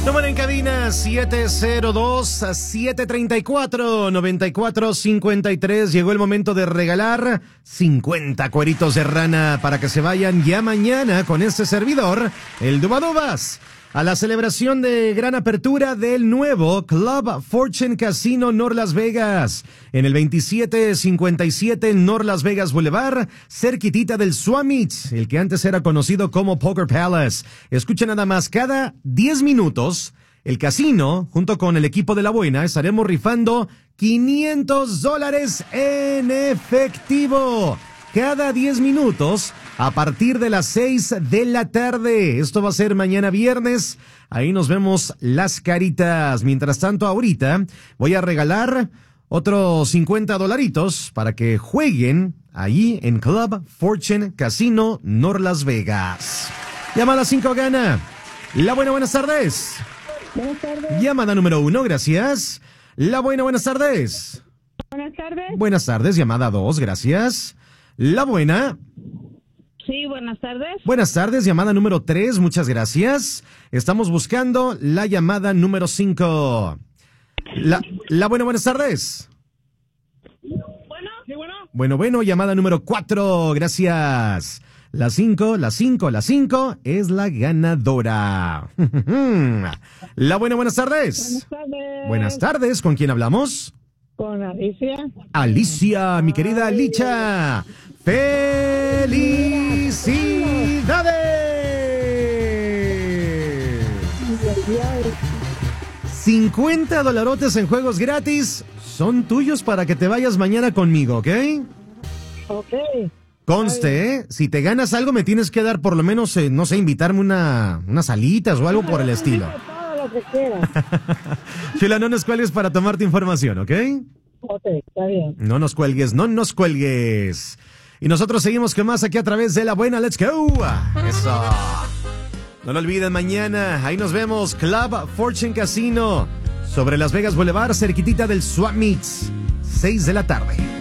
Número en cabina 702-734-9453. Llegó el momento de regalar 50 cueritos de rana para que se vayan ya mañana con este servidor, el Dubadubas, a la celebración de gran apertura del nuevo Club Fortune Casino North Las Vegas, en el 2757 North Las Vegas Boulevard, cerquitita del Summit, el que antes era conocido como Poker Palace. Escucha nada más, cada 10 minutos, el casino, junto con el equipo de La Buena, estaremos rifando $500 en efectivo. Cada 10 minutos, a partir de las 6 de la tarde. Esto va a ser mañana viernes. Ahí nos vemos las caritas. Mientras tanto, ahorita voy a regalar otros $50 para que jueguen ahí en Club Fortune Casino North Las Vegas. Llamada 5 gana. La Buena, buenas tardes. Buenas tardes. Llamada número 1, gracias. La Buena, buenas tardes. Buenas tardes. Buenas tardes, llamada 2, gracias. La Buena. Sí, buenas tardes. Buenas tardes, llamada número 3, muchas gracias. Estamos buscando la llamada número 5. La Buena, buenas tardes. Bueno, sí, bueno. Bueno, llamada número 4, gracias. La 5 es la ganadora. La Buena, buenas tardes. Buenas tardes. Buenas tardes, ¿con quién hablamos? Con Alicia. Alicia, mi querida Alicia. ¡Felicidades! 50 dolarotes en juegos gratis son tuyos para que te vayas mañana conmigo, ¿ok? Ok. Conste, si te ganas algo me tienes que dar por lo menos, no sé, invitarme unas alitas o algo por el estilo. Todo lo que quieras. Chula, no nos cuelgues para tomarte información, ¿ok? Ok, está bien. No nos cuelgues. Y nosotros seguimos con más aquí a través de La Buena. ¡Let's go! Eso. No lo olviden, mañana ahí nos vemos. Club Fortune Casino sobre Las Vegas Boulevard, cerquitita del Swap Meets, 6 de la tarde.